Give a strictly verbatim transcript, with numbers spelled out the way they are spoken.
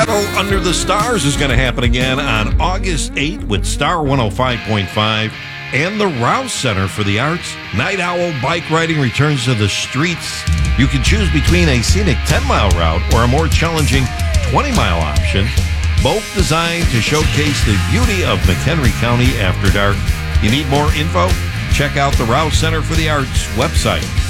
Battle Under the Stars is going to happen again on August eighth with Star one oh five point five and the Rouse Center for the Arts. Night Owl Bike Riding returns to the streets. You can choose between a scenic ten-mile route or a more challenging twenty-mile option, both designed to showcase the beauty of McHenry County after dark. You need more info? Check out the Rouse Center for the Arts website.